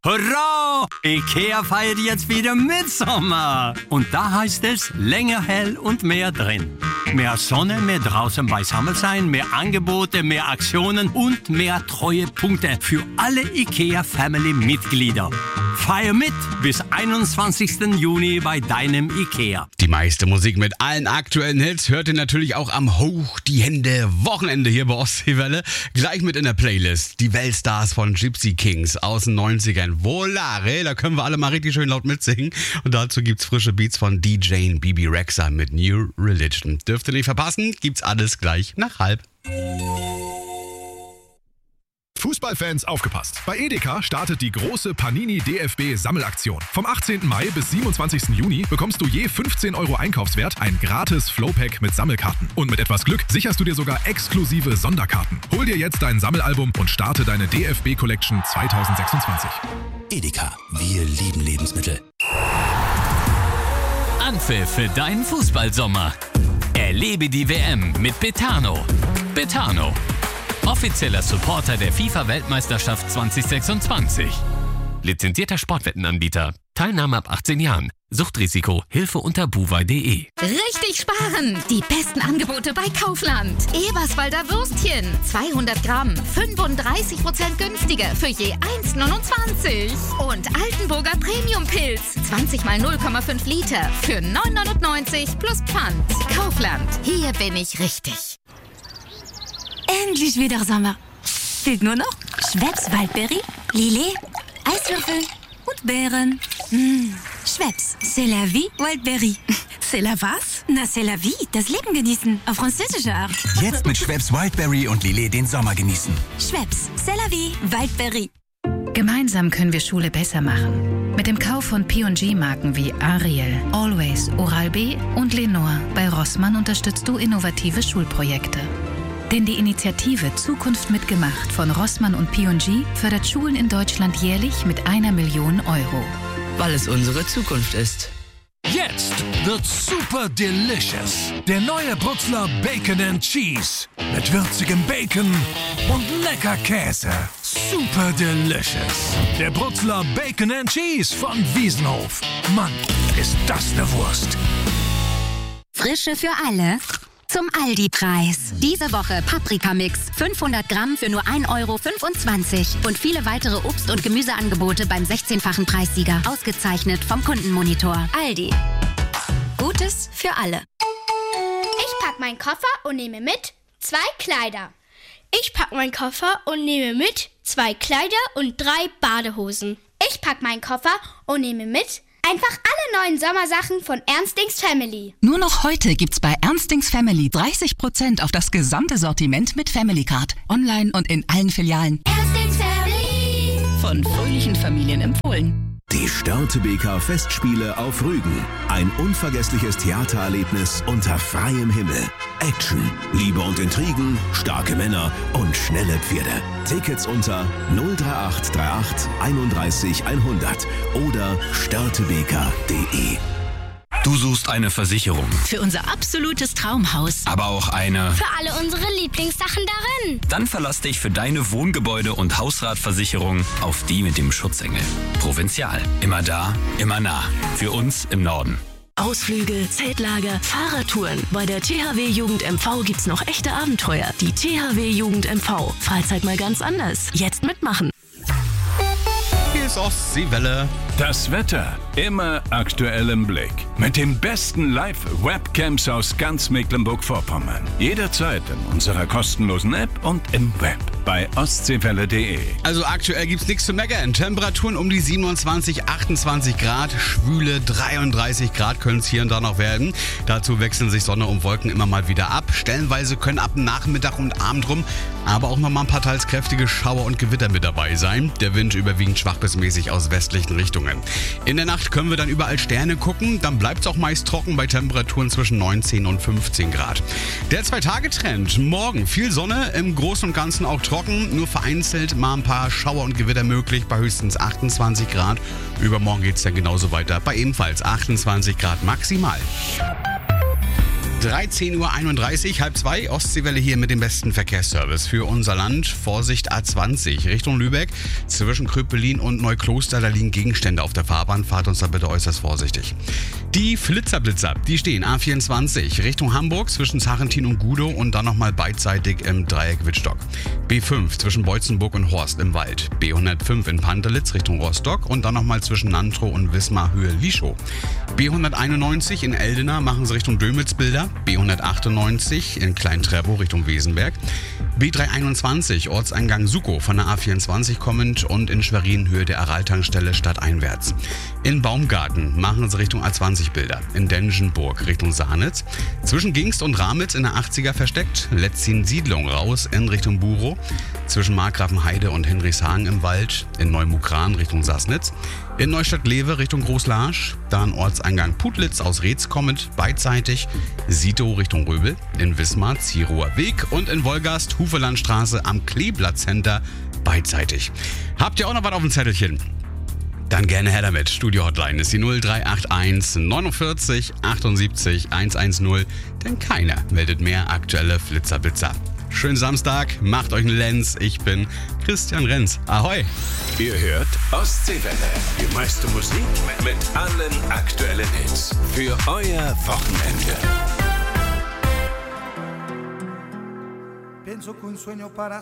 Hurra! IKEA feiert jetzt wieder Mitsommer. Und da heißt es länger hell und mehr drin. Mehr Sonne, mehr draußen beisammen sein, mehr Angebote, mehr Aktionen und mehr Treuepunkte für alle IKEA-Family-Mitglieder. Feier mit bis 21. Juni bei deinem IKEA. Die meiste Musik mit allen aktuellen Hits hört ihr natürlich auch am Hoch die Hände Wochenende hier bei Ostseewelle. Gleich mit in der Playlist die Weltstars von Gypsy Kings aus den 90ern. Volare, da können wir alle mal richtig schön laut mitsingen. Und dazu gibt's frische Beats von DJ Bibi Rexha mit New Religion. Dürft ihr nicht verpassen, gibt's alles gleich nach 12:30. Fußballfans aufgepasst! Bei Edeka startet die große Panini DFB Sammelaktion. Vom 18. Mai bis 27. Juni bekommst du je 15 € Einkaufswert ein gratis Flowpack mit Sammelkarten. Und mit etwas Glück sicherst du dir sogar exklusive Sonderkarten. Hol dir jetzt dein Sammelalbum und starte deine DFB Collection 2026. Edeka, wir lieben Lebensmittel. Anpfiff für deinen Fußballsommer. Erlebe die WM mit Betano. Betano, offizieller Supporter der FIFA-Weltmeisterschaft 2026. Lizenzierter Sportwettenanbieter. Teilnahme ab 18 Jahren. Suchtrisiko. Hilfe unter buwei.de. Richtig sparen! Die besten Angebote bei Kaufland. Eberswalder Würstchen. 200 Gramm. 35% günstiger für je 1,29. Und Altenburger Premium-Pilz. 20 mal 0,5 Liter für 9,99 plus Pfand. Kaufland. Hier bin ich richtig. Endlich wieder Sommer. Fehlt nur noch Schweppes Waldberry, Lillet, Eiswürfel und Beeren. Schweppes, c'est la vie, Waldberry. C'est la was? Na, c'est la vie, das Leben genießen, auf französische Art. Jetzt mit Schweppes Wildberry und Lillet den Sommer genießen. Schweppes, c'est la vie, Waldberry. Gemeinsam können wir Schule besser machen. Mit dem Kauf von P&G-Marken wie Ariel, Always, Oral-B und Lenore bei Rossmann unterstützt du innovative Schulprojekte. Denn die Initiative Zukunft mitgemacht von Rossmann und P&G fördert Schulen in Deutschland jährlich mit 1 Million €. Weil es unsere Zukunft ist. Jetzt wird super delicious. Der neue Brutzler Bacon and Cheese. Mit würzigem Bacon und lecker Käse. Super delicious. Der Brutzler Bacon and Cheese von Wiesenhof. Mann, ist das eine Wurst. Frische für alle. Zum Aldi-Preis. Diese Woche Paprikamix. 500 Gramm für nur 1,25 € und viele weitere Obst- und Gemüseangebote beim 16-fachen Preissieger. Ausgezeichnet vom Kundenmonitor. Aldi. Gutes für alle. Ich pack meinen Koffer und nehme mit 2 Kleider. Ich pack meinen Koffer und nehme mit 2 Kleider und 3 Badehosen. Ich pack meinen Koffer und nehme mit einfach alle neuen Sommersachen von Ernstings Family. Nur noch heute gibt's bei Ernstings Family 30% auf das gesamte Sortiment mit Family Card. Online und in allen Filialen. Ernstings Family. Von fröhlichen Familien empfohlen. Die Störtebeker Festspiele auf Rügen. Ein unvergessliches Theatererlebnis unter freiem Himmel. Action, Liebe und Intrigen, starke Männer und schnelle Pferde. Tickets unter 03838 31 100 oder störtebeker.de. Du suchst eine Versicherung. Für unser absolutes Traumhaus. Aber auch eine... Für alle unsere Lieblingssachen darin. Dann verlass dich für deine Wohngebäude- und Hausratversicherung auf die mit dem Schutzengel. Provinzial. Immer da, immer nah. Für uns im Norden. Ausflüge, Zeltlager, Fahrradtouren. Bei der THW Jugend MV gibt's noch echte Abenteuer. Die THW Jugend MV. Freizeit mal ganz anders. Jetzt mitmachen. Hier ist Ostseewelle. Das Wetter immer aktuell im Blick. Mit den besten Live-Webcams aus ganz Mecklenburg-Vorpommern. Jederzeit in unserer kostenlosen App und im Web bei ostseewelle.de. Also aktuell gibt's nichts zu meckern. Temperaturen um die 27, 28 Grad. Schwüle 33 Grad können es hier und da noch werden. Dazu wechseln sich Sonne und Wolken immer mal wieder ab. Stellenweise können ab Nachmittag und Abend rum aber auch noch mal ein paar teils kräftige Schauer und Gewitter mit dabei sein. Der Wind überwiegend schwach bis mäßig aus westlichen Richtungen. In der Nacht können wir dann überall Sterne gucken. Dann bleibt es auch meist trocken bei Temperaturen zwischen 19 und 15 Grad. Der 2-Tage-Trend. Morgen viel Sonne, im Großen und Ganzen auch trocken. Nur vereinzelt mal ein paar Schauer und Gewitter möglich bei höchstens 28 Grad. Übermorgen geht es dann genauso weiter bei ebenfalls 28 Grad maximal. 13:31 Uhr, 1:30, Ostseewelle hier mit dem besten Verkehrsservice für unser Land. Vorsicht A20 Richtung Lübeck, zwischen Kröpelin und Neukloster, da liegen Gegenstände auf der Fahrbahn. Fahrt uns da bitte äußerst vorsichtig. Die Flitzerblitzer, die stehen A24 Richtung Hamburg, zwischen Sarrentin und Gudow und dann nochmal beidseitig im Dreieck Wittstock. B5 zwischen Beutzenburg und Horst im Wald. B105 in Pantelitz Richtung Rostock und dann nochmal zwischen Nantrow und Wismar Höhe Lischow. B191 in Eldena machen sie Richtung Dömitz Bilder. B198 in Klein-Treppow Richtung Wesenberg. B321 Ortseingang Sukow von der A24 kommend und in Schwerin Höhe der Araltankstelle stadteinwärts. In Baumgarten machen sie Richtung A20 Bilder. In Dengenburg Richtung Sahnitz. Zwischen Gingst und Ramitz in der 80er versteckt. Letzin Siedlung raus in Richtung Burow. Zwischen Markgrafenheide und Henrichshagen im Wald. In Neumukran Richtung Sassnitz. In Neustadt-Lewe Richtung Großlarsch. Dann Ortseingang Putlitz aus Reetz kommend beidseitig. Sito Richtung Röbel. In Wismar Zierower Weg. Und in Wolgast Hufelandstraße am Kleeblatt Center beidseitig. Habt ihr auch noch was auf dem Zettelchen? Dann gerne her damit. Studio-Hotline ist die 0381 49 78 110, denn keiner meldet mehr aktuelle Flitzerblitzer. Schönen Samstag, macht euch einen Lenz. Ich bin Christian Renz. Ahoi! Ihr hört Ostseewelle. Die meiste Musik mit allen aktuellen Hits. Für euer Wochenende. Pienso que un sueño para